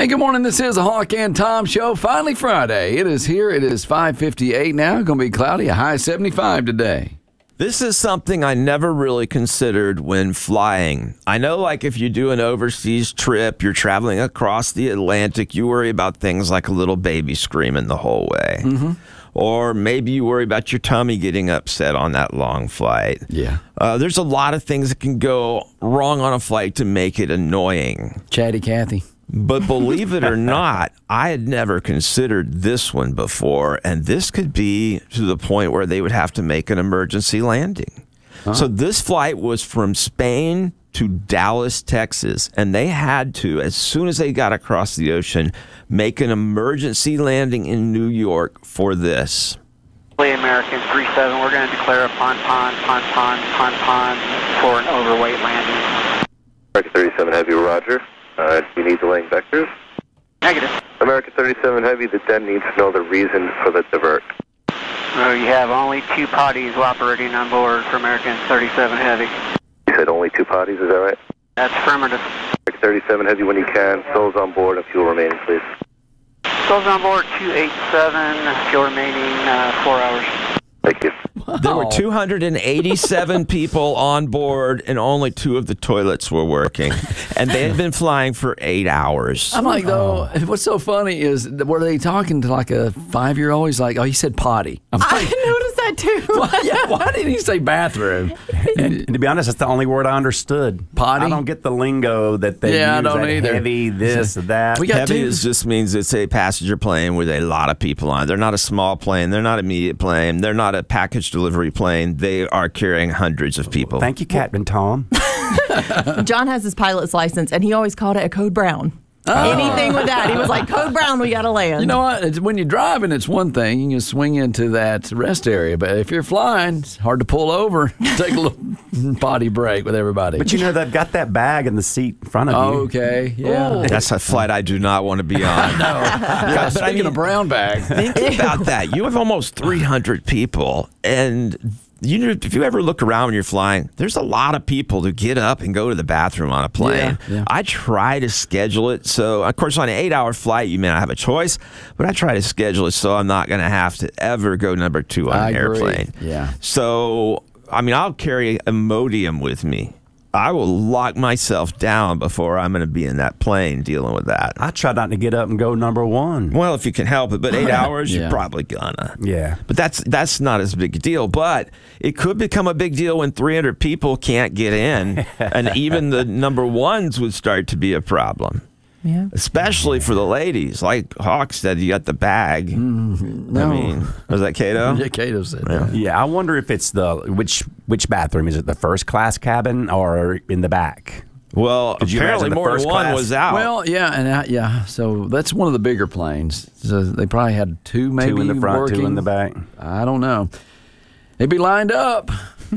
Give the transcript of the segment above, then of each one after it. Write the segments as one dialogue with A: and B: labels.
A: Hey, good morning. This is the Hawk and Tom Show. Finally Friday. It is here. It is 5:58 now. Going to be cloudy. A high 75 today.
B: This is something I never really considered when flying. I know, like, if you do an overseas trip, you're traveling across the Atlantic, you worry about things like a little baby screaming the whole way. Mm-hmm. Or maybe you worry about your tummy getting upset on that long flight.
A: Yeah.
B: There's a lot of things that can go wrong on a flight to make it annoying.
A: Chatty Cathy.
B: But believe it or not, I had never considered this one before, and this could be to the point where they would have to make an emergency landing. Huh? So this flight was from Spain to Dallas, Texas, and they had to, as soon as they got across the ocean, make an emergency landing in New York for this.
C: American 37, we're going to declare a pon for an overweight landing.
D: American 37 Heavy, roger. Do you need the laying vectors?
C: Negative.
D: American 37 Heavy, the den needs to know the reason for the divert.
C: You have only two potties operating on board for American 37 Heavy.
D: You said only two potties, is that right?
C: That's affirmative.
D: American 37 Heavy, when you can, souls on board and fuel remaining, please.
C: Souls on board 287, fuel remaining 4 hours.
D: Thank you.
A: Wow.
B: There were 287 people on board, and only 2 of the toilets were working. And they had been flying for 8 hours.
A: I'm like, though, what's so funny is, were they talking to like a 5-year-old? He's like, oh, he said potty. I'm like,
E: I noticed that too.
A: why didn't he say bathroom?
F: And to be honest, that's the only word I understood.
A: Potty?
F: I don't get the lingo that they use.
A: I don't
F: that
A: either.
F: Heavy, this, that.
A: We got
B: Heavy
A: two.
B: just means it's a passenger plane with a lot of people on it. They're not a small plane. They're not a immediate plane. They're not a package delivery plane. They are carrying hundreds of people.
F: Thank you, Captain Tom.
E: John has his pilot's license, and he always called it a code brown. Anything with that. He was like, code brown, we got to land.
A: You know what? When you're driving, it's one thing. You can swing into that rest area. But if you're flying, it's hard to pull over, take a little potty break with everybody.
F: But you know, they've got that bag in the seat in front of you.
A: Okay, yeah.
E: Ooh.
B: That's a flight I do not want to be on.
A: No. Yeah, speaking of brown bag.
B: Think about that. You have almost 300 people, and if you ever look around when you're flying, there's a lot of people who get up and go to the bathroom on a plane.
A: Yeah.
B: I try to schedule it so, of course, on an 8-hour flight, you may not have a choice, but I try to schedule it so I'm not going to have to ever go number 2 on an airplane.
A: Yeah.
B: So, I mean, I'll carry Imodium with me. I will lock myself down before I'm going to be in that plane dealing with that.
F: I try not to get up and go number 1.
B: Well, if you can help it, but 8 hours,
A: Yeah.
B: you're probably gonna.
F: Yeah.
B: But that's not as big a deal. But it could become a big deal when 300 people can't get in, and even the number ones would start to be a problem.
E: Yeah.
B: Especially for the ladies. Like Hawk said, you got the bag.
A: No.
B: I mean, was that Cato?
A: Yeah, Cato said that.
F: Yeah, I wonder if it's which bathroom. Is it the first class cabin or in the back?
B: Well,
F: Could you
B: apparently
F: imagine the
B: more than
F: first
B: one
F: class?
B: was out.
A: Well, yeah, so that's one of the bigger planes. So they probably had 2 maybe
F: 2 in the front,
A: working.
F: 2 in the back.
A: I don't know. They'd be lined up.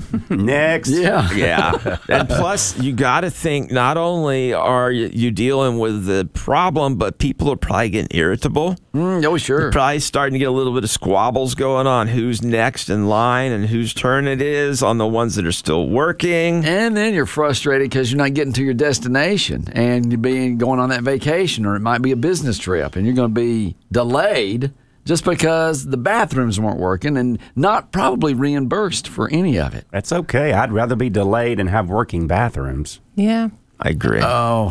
F: Next.
A: Yeah.
B: Yeah. And plus, you got to think not only are you dealing with the problem, but people are probably getting irritable.
A: Oh, sure.
B: You're probably starting to get a little bit of squabbles going on who's next in line and whose turn it is on the ones that are still working.
A: And then you're frustrated because you're not getting to your destination and you're going on that vacation, or it might be a business trip and you're going to be delayed just because the bathrooms weren't working and not probably reimbursed for any of it.
F: That's okay. I'd rather be delayed and have working bathrooms.
E: Yeah.
B: I agree.
A: Oh,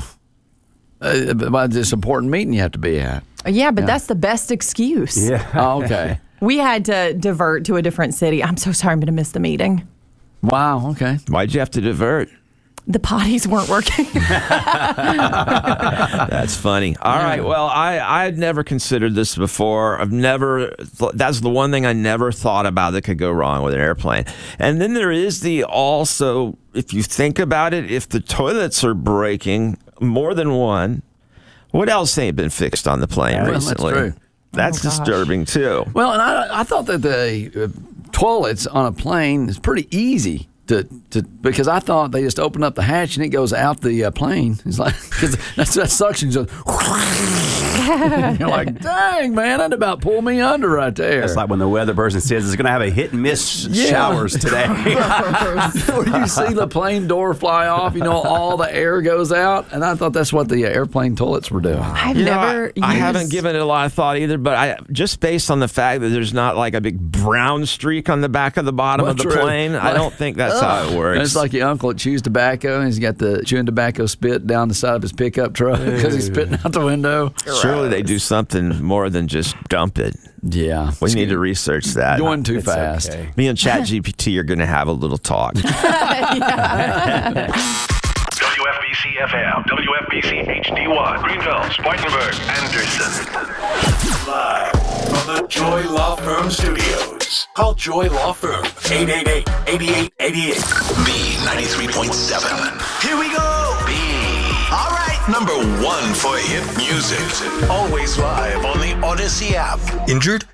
A: but it's an important meeting you have to be at.
E: Yeah, but that's the best excuse.
F: Yeah.
A: Oh, okay.
E: We had to divert to a different city. I'm so sorry I'm going to miss the meeting.
A: Wow, okay.
B: Why'd you have to divert?
E: The potties weren't working.
B: That's funny. All right. Well, I'd never considered this before. That's the one thing I never thought about that could go wrong with an airplane. And then there is also, if you think about it, if the toilets are breaking, more than one, what else ain't been fixed on the plane
A: Well, that's
B: recently?
A: true.
B: That's
E: Oh, gosh.
B: disturbing too.
A: Well, and I thought that the toilets on a plane is pretty easy to because I thought they just open up the hatch and it goes out the plane. It's like because that suction just You're like, dang, man, that about pulled me under right there.
F: It's like when the weather person says it's going to have a hit and miss showers today.
A: Or you see the plane door fly off, all the air goes out. And I thought that's what the airplane toilets were doing.
E: I've never
B: I haven't given it a lot of thought either, but just based on the fact that there's not like a big brown streak on the back of the bottom of the plane, I don't think that's how it works.
A: It's like your uncle that chews tobacco, and he's got the chewing tobacco spit down the side of his pickup truck because he's spitting out the window.
B: Surely they do something more than just dump it.
A: Yeah.
B: We need to research that.
A: Going too fast.
F: Okay.
B: Me and ChatGPT are going to have a little talk.
G: WFBC FM, WFBC HD1, Greenville, Spartanburg, Anderson. Live from the Joy Law Firm Studios. Call Joy Law Firm, 888-8888. B93.7. Here we go. B. All right. Number 1 for hit music. Always live on the Odyssey app. Injured?